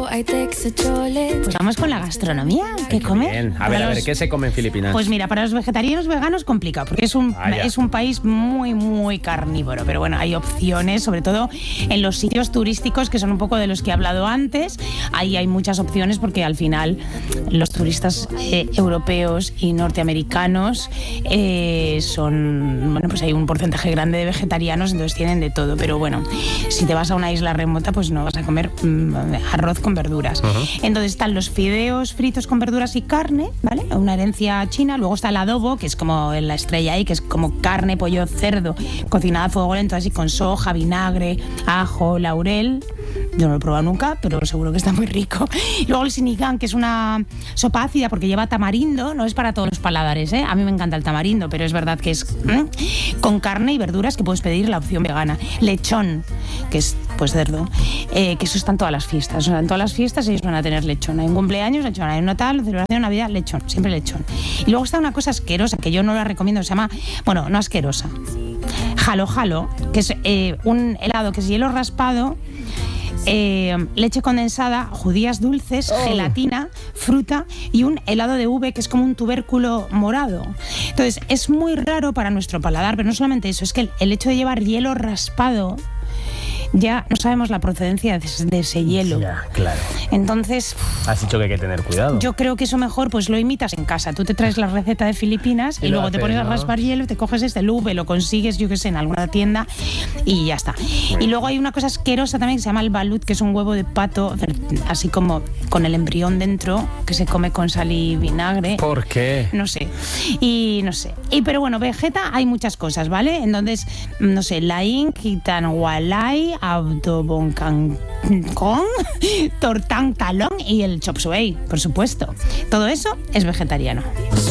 Pues vamos con la gastronomía. ¿Qué come? Bien. A ver, ¿qué se come en Filipinas? Pues mira, para los vegetarianos veganos complicado, porque es un país muy, muy carnívoro. Pero bueno, hay opciones, sobre todo en los sitios turísticos, que son un poco de los que he hablado antes. Ahí hay muchas opciones, porque al final los turistas europeos y norteamericanos pues hay un porcentaje grande de vegetarianos, entonces tienen de todo. Pero bueno, si te vas a una isla remota, pues no vas a comer arroz con verduras. Entonces están los fideos fritos con verduras y carne, ¿vale? Una herencia china. Luego está el adobo, que es como la estrella ahí, que es como carne, pollo, cerdo, cocinada a fuego lento, así con soja, vinagre, ajo, laurel. Yo no lo he probado nunca, pero seguro que está muy rico. Y luego el sinigang, que es una sopa ácida porque lleva tamarindo. No es para todos los paladares, ¿eh? A mí me encanta el tamarindo, pero es verdad que es con carne y verduras, que puedes pedir la opción vegana. Lechón, que es pues cerdo, que eso está en todas las fiestas. O sea, en todas las fiestas ellos van a tener lechón. Hay un cumpleaños, lechón. Hay un Natal, celebración de Navidad, lechón. Siempre lechón. Y luego está una cosa asquerosa, que yo no la recomiendo, se llama, bueno, no asquerosa, jalo, que es un helado que es hielo raspado, leche condensada, judías dulces, gelatina, fruta y un helado de ube que es como un tubérculo morado. Entonces es muy raro para nuestro paladar, pero no solamente eso, es que el hecho de llevar hielo raspado, ya no sabemos la procedencia de ese hielo. Ya, claro. Entonces, has dicho que hay que tener cuidado. Yo creo que eso mejor pues lo imitas en casa. Tú te traes la receta de Filipinas y luego te pones a raspar hielo, te coges el ube, lo consigues, yo qué sé, en alguna tienda y ya está. Y luego hay una cosa asquerosa también que se llama el balut, que es un huevo de pato, así como con el embrión dentro, que se come con sal y vinagre. ¿Por qué? No sé. Pero bueno, vegeta hay muchas cosas, ¿vale? Entonces, no sé, laing, kitanwalai, Abdobon Kangkong, Tortang Talong y el Chop Suey, por supuesto. Todo eso es vegetariano.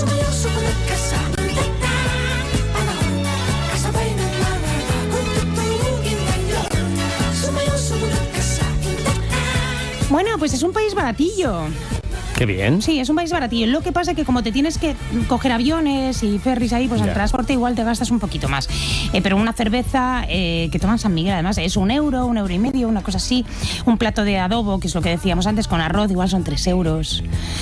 Bueno, pues es un país baratillo. Qué bien. Sí, es un país baratillo. Lo que pasa es que como te tienes que coger aviones y ferries ahí, pues el transporte igual te gastas un poquito más. Pero una cerveza que toman San Miguel, además, es €1, €1,50, una cosa así. Un plato de adobo, que es lo que decíamos antes, con arroz, igual son €3.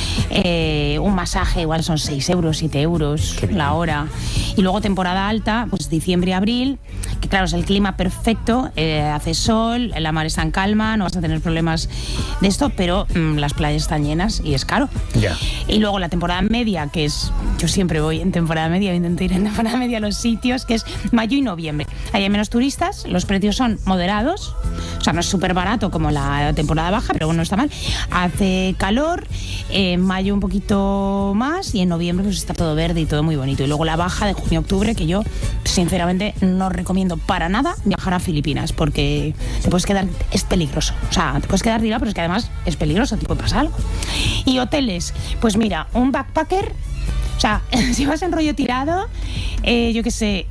Un masaje, igual son €6, €7 la hora. Y luego temporada alta, pues diciembre y abril, que claro, es el clima perfecto, hace sol, la mar está en calma, no vas a tener problemas de esto, pero las playas están llenas y es caro. Ya. Y luego la temporada media, que es, yo siempre voy en temporada media, intento ir en temporada media a los sitios, que es mayo y noviembre. Ahí hay menos turistas, los precios son moderados, o sea, no es súper barato como la temporada baja, pero bueno, no está mal. Hace calor, en mayo un poquito más y en noviembre pues está todo verde y todo muy bonito. Y luego la baja de junio-octubre, que yo sinceramente no recomiendo para nada viajar a Filipinas, porque te puedes quedar, es peligroso. O sea, te puedes quedar tirado, pero es que además es peligroso, te puede pasar algo. Y hoteles, pues mira, un backpacker, o sea, si vas en rollo tirado, yo qué sé,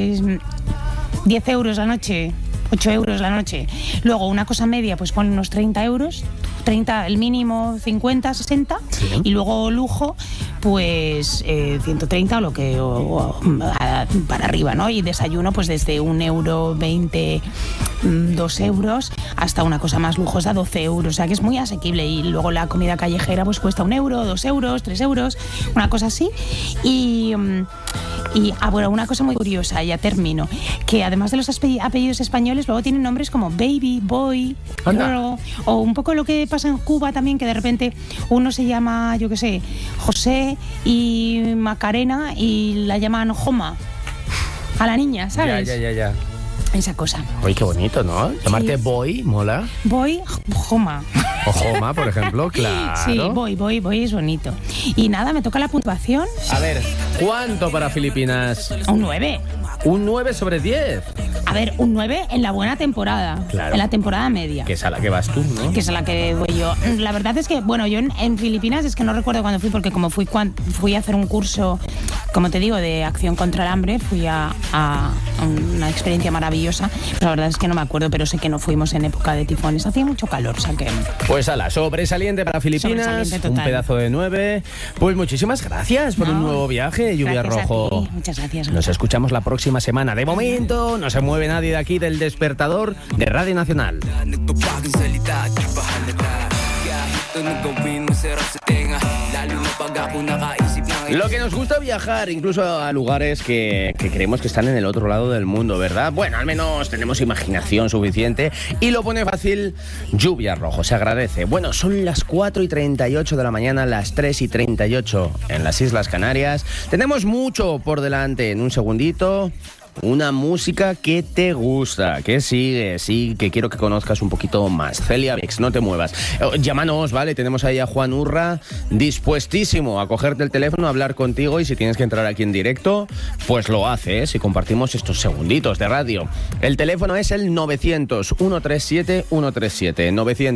€10 la noche, €8 la noche. Luego una cosa media, pues pon unos €30, 30 el mínimo, 50, 60. Sí. Y luego lujo, pues 130 o lo que para arriba, ¿no? Y desayuno, pues desde €1,20, €2, hasta una cosa más lujosa, €12. O sea que es muy asequible. Y luego la comida callejera, pues cuesta €1, €2, €3, una cosa así. Y bueno, una cosa muy curiosa, ya termino, que además de los apellidos españoles, luego tienen nombres como Baby, Boy, Girl, o un poco lo que pasa en Cuba también, que de repente uno se llama, yo qué sé, José y Macarena y la llaman Joma a la niña, ¿sabes? Ya. Esa cosa. Oye, qué bonito, ¿no? Llamarte Boy, mola. Boy, Joma. O Joma, por ejemplo, claro. Sí, Boy es bonito. Y nada, me toca la puntuación. A ver, ¿cuánto para Filipinas? Un 9. Un 9 sobre 10. A ver, un 9 en la buena temporada. Claro. En la temporada media. Que es a la que vas tú, ¿no? Que es a la que voy yo. La verdad es que, bueno, yo en Filipinas es que no recuerdo cuándo fui, porque como fui a hacer un curso, como te digo, de acción contra el hambre, fui a una experiencia maravillosa. La verdad es que no me acuerdo, pero sé que no fuimos en época de tifones. Hacía mucho calor, o sea que... Pues ala, sobresaliente para Filipinas, sobresaliente, un pedazo de 9. Pues muchísimas gracias por un nuevo viaje, Lluvia Rojo. A ti. Muchas gracias. Nos escuchamos la próxima semana. De momento, no se mueve nadie de aquí del despertador de Radio Nacional. Lo que nos gusta viajar, incluso a lugares que creemos que están en el otro lado del mundo, ¿verdad? Bueno, al menos tenemos imaginación suficiente y lo pone fácil Lluvia Rojo, se agradece. Bueno, son las 4:38 de la mañana, las 3:38 en las Islas Canarias. Tenemos mucho por delante. En un segundito, una música que te gusta, que sigue, sí, que quiero que conozcas un poquito más. Celia Bex, no te muevas. Llámanos, ¿vale? Tenemos ahí a Juan Urra, dispuestísimo a cogerte el teléfono, a hablar contigo, y si tienes que entrar aquí en directo, pues lo haces y compartimos estos segunditos de radio. El teléfono es el 900-137-137.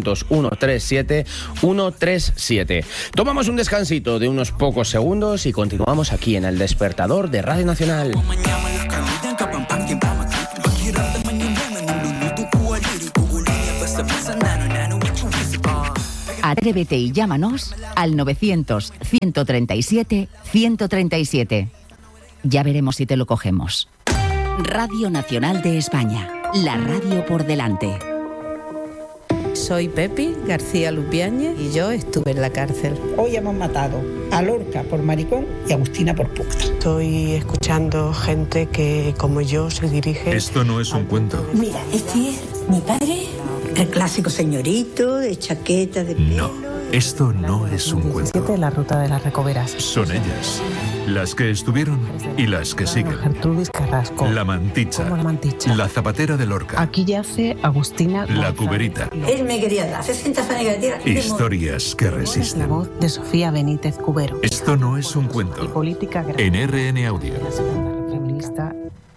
900-137-137. Tomamos un descansito de unos pocos segundos y continuamos aquí en El Despertador de Radio Nacional. Atrévete y llámanos al 900-137-137. Ya veremos si te lo cogemos. Radio Nacional de España, la radio por delante. Soy Pepi García Lupiáñez y yo estuve en la cárcel. Hoy hemos matado a Lorca por maricón y a Agustina por puta. Estoy escuchando gente que, como yo, se dirige... Esto no es un cuento. Mira, este es mi padre, el clásico señorito de chaqueta de pelo. No, esto no es un cuento. La ruta de las Recoveras. Son ellas, las que estuvieron y las que siguen. Gertrudis Carrasco. La Manticha. ¿Cómo la Manticha? La Zapatera de Lorca. Aquí yace Agustina La González. Cuberita. Él me quería dar 60 años negativas. Historias que La resisten. voz de Sofía Benítez Cubero. Esto no es un Y cuento. política En RN Audio. La segunda feminista